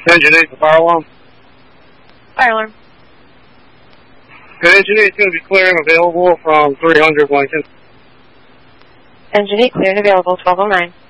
Engine 8, the fire alarm. Fire alarm. Good, Engine 8 is going to be clear and available from 300 Lincoln. Engine 8 clear and available, 1209.